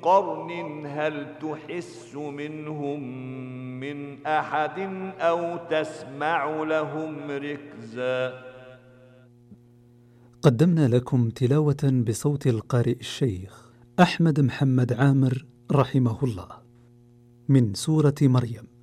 قرن هل تحس منهم من أحد أو تسمع لهم ركزا. قدمنا لكم تلاوة بصوت القارئ الشيخ أحمد محمد عامر رحمه الله من سورة مريم.